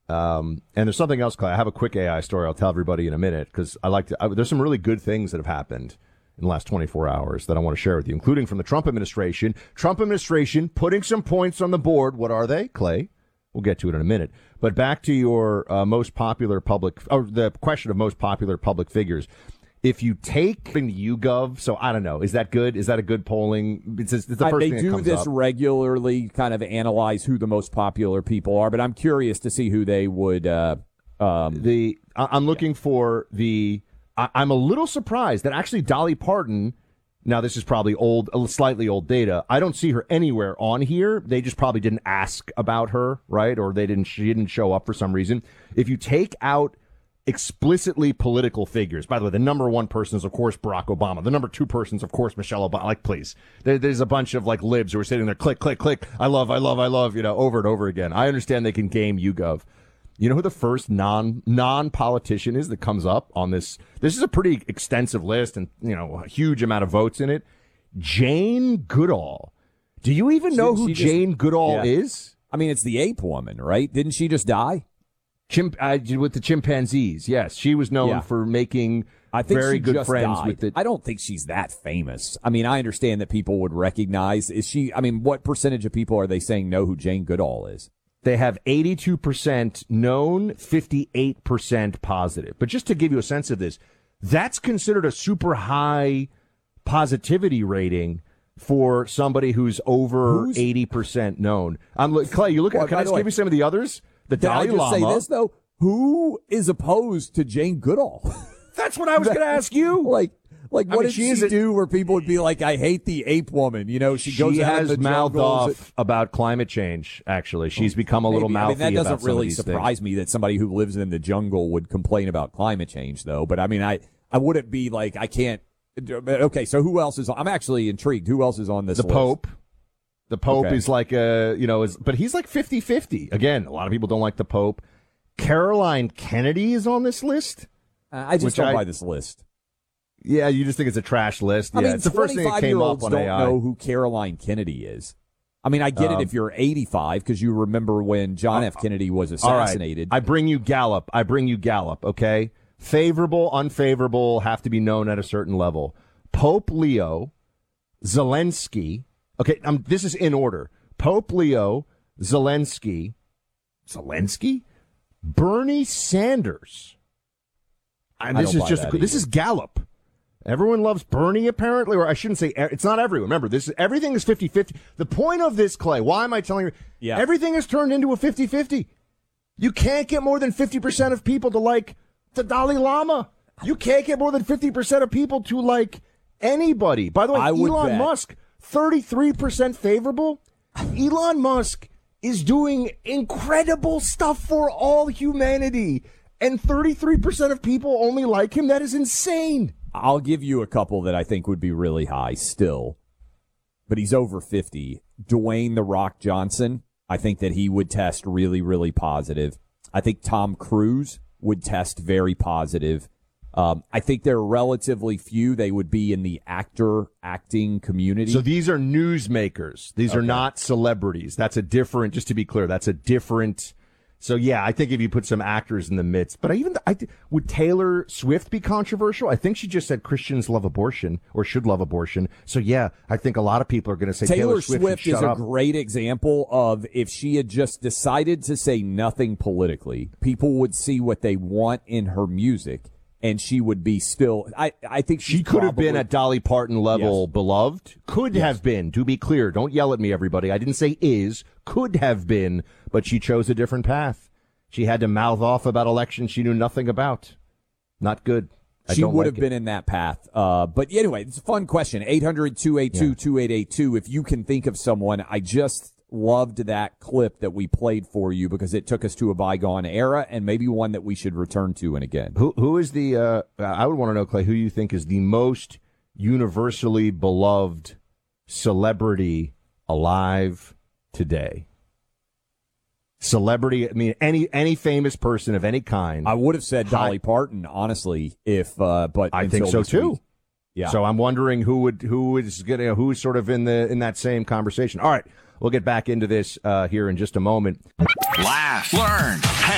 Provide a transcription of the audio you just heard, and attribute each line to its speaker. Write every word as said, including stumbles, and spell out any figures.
Speaker 1: Um, and there's something else, Clay. I have a quick A I story I'll tell everybody in a minute because I like to. I, there's some really good things that have happened in the last twenty-four hours that I want to share with you, including from the Trump administration. Trump administration putting some points on the board. What are they, Clay? We'll get to it in a minute. But back to your uh, most popular public, or the question of most popular public figures. If you take the YouGov, so I don't know, is that good? Is that a good polling? It's, it's the first
Speaker 2: I, they
Speaker 1: thing that
Speaker 2: do
Speaker 1: comes
Speaker 2: this
Speaker 1: up.
Speaker 2: regularly, kind of analyze who the most popular people are, but I'm curious to see who they would. Uh, um,
Speaker 1: the I, I'm looking yeah. for the. I, I'm a little surprised that actually Dolly Parton. Now this is probably old, slightly old data. I don't see her anywhere on here. They just probably didn't ask about her, right? Or they didn't. She didn't show up for some reason. If you take out explicitly political figures. By the way, the number one person is, of course, Barack Obama. The number two person is, of course, Michelle Obama. Like, please. There, there's a bunch of, like, libs who are sitting there, click, click, click. I love, I love, I love, you know, over and over again. I understand they can game YouGov. You know who the first non, non-politician is that comes up on this? This is a pretty extensive list and, you know, a huge amount of votes in it. Jane Goodall. Do you even know she, who she Jane just, Goodall yeah. is?
Speaker 2: I mean, it's the ape woman, right? Didn't she just die?
Speaker 1: Chimp, uh, with the chimpanzees, yes. She was known
Speaker 2: yeah.
Speaker 1: for making
Speaker 2: I think
Speaker 1: very
Speaker 2: she
Speaker 1: good
Speaker 2: just
Speaker 1: friends
Speaker 2: died.
Speaker 1: with the...
Speaker 2: I don't think she's that famous. I mean, I understand that people would recognize. Is she? I mean, what percentage of people are they saying know who Jane Goodall is?
Speaker 1: They have eighty-two percent known, fifty-eight percent positive. But just to give you a sense of this, that's considered a super high positivity rating for somebody who's over who's... eighty percent known. I'm Clay, you look at, well, can I just give you some of the others? The
Speaker 2: Did
Speaker 1: Dalai
Speaker 2: I just
Speaker 1: Lama.
Speaker 2: say this, though? Who is opposed to Jane Goodall?
Speaker 1: That's what I was going to ask you.
Speaker 2: Like, like what I mean, did she, she
Speaker 1: a,
Speaker 2: do where people would be like, I hate the ape woman? You know, she,
Speaker 1: she
Speaker 2: goes out
Speaker 1: has
Speaker 2: in the
Speaker 1: mouthed
Speaker 2: jungles.
Speaker 1: off about climate change, actually. She's become a
Speaker 2: Maybe.
Speaker 1: little mouthy
Speaker 2: I mean, that doesn't
Speaker 1: about
Speaker 2: really
Speaker 1: some of these
Speaker 2: surprise
Speaker 1: things.
Speaker 2: me that somebody who lives in the jungle would complain about climate change, though. But, I mean, I, I wouldn't be like, I can't. Okay, so who else is on? I'm actually intrigued. Who else is on this
Speaker 1: the
Speaker 2: list?
Speaker 1: Pope. The Pope
Speaker 2: okay.
Speaker 1: is like a, you know, is, but he's like fifty-fifty. Again, a lot of people don't like the Pope. Caroline Kennedy is on this list.
Speaker 2: Uh, I just don't I, buy this list.
Speaker 1: Yeah, you just think it's a trash list.
Speaker 2: I
Speaker 1: yeah,
Speaker 2: mean,
Speaker 1: it's the first thing that came up on
Speaker 2: don't
Speaker 1: A I.
Speaker 2: know who Caroline Kennedy is. I mean, I get um, it if you're eighty-five because you remember when John uh, F. Kennedy was assassinated.
Speaker 1: All right. I bring you Gallup. I bring you Gallup, okay? Favorable, unfavorable, have to be known at a certain level. Pope Leo, Zelensky. Okay, um, this is in order. Pope Leo, Zelensky, Zelensky, Bernie Sanders. And this is just this is Gallup. Everyone loves Bernie, apparently, or I shouldn't say it's not everyone. Remember, this is everything is fifty-fifty. The point of this, Clay, why am I telling you?
Speaker 2: Yeah.
Speaker 1: Everything has turned into a fifty-fifty. You can't get more than fifty percent of people to like the Dalai Lama. You can't get more than fifty percent of people to like anybody. By the way,
Speaker 2: I
Speaker 1: Elon Musk, thirty-three percent favorable. Elon Musk is doing incredible stuff for all humanity, and thirty-three percent of people only like him. That is insane.
Speaker 2: I'll give you a couple that I think would be really high still, but he's over fifty. Dwayne "The Rock" Johnson, I think that he would test really, really positive. I think Tom Cruise would test very positive. Um, I think there are relatively few. They would be in the actor acting community.
Speaker 1: So these are newsmakers. These
Speaker 2: okay.
Speaker 1: are not celebrities. That's a different, just to be clear, that's a different. So, yeah, I think if you put some actors in the midst, but I even, I, would Taylor Swift be controversial? I think she just said Christians love abortion or should love abortion. So, yeah, I think a lot of people are going to say Taylor,
Speaker 2: Taylor
Speaker 1: Swift,
Speaker 2: Swift
Speaker 1: should
Speaker 2: is
Speaker 1: shut
Speaker 2: a
Speaker 1: up.
Speaker 2: great example of if she had just decided to say nothing politically, people would see what they want in her music. And she would be still. I, I think
Speaker 1: she could
Speaker 2: probably,
Speaker 1: have been at Dolly Parton level
Speaker 2: yes.
Speaker 1: beloved. Could
Speaker 2: yes.
Speaker 1: have been. To be clear, don't yell at me, everybody. I didn't say is. Could have been, but she chose a different path. She had to mouth off about elections she knew nothing about. Not good. I
Speaker 2: she
Speaker 1: don't
Speaker 2: would
Speaker 1: like
Speaker 2: have
Speaker 1: it.
Speaker 2: been in that path. Uh, but anyway, it's a fun question. eight hundred, two eight two, two eight eight two. If you can think of someone, I just loved that clip that we played for you because it took us to a bygone era and maybe one that we should return to and again.
Speaker 1: Who who is the uh, I would want to know, Clay, who you think is the most universally beloved celebrity alive today? Celebrity, I mean any any famous person of any kind.
Speaker 2: I would have said Dolly Parton, honestly, if uh but
Speaker 1: I think so too.
Speaker 2: Week. Yeah.
Speaker 1: So I'm wondering who would who is gonna who's sort of in the in that same conversation. All right. We'll get back into this uh, here in just a moment.
Speaker 3: Laugh, learn,